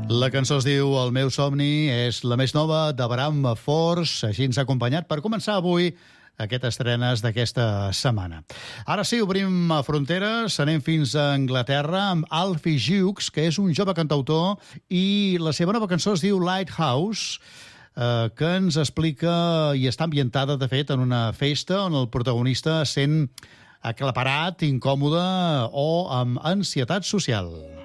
La cançó es diu El meu somni, és la més nova de Bram Force, així ens ha acompanyat per començar avui aquestes estrenes d'aquesta setmana. Ara sí, obrim fronteres, anem fins a Anglaterra amb Alfie Jukes, que és un jove cantautor, i la seva nova cançó es diu Lighthouse, que ens explica i està ambientada, de fet, en una festa on el protagonista sent aclaparat, incòmode o amb ansietat social.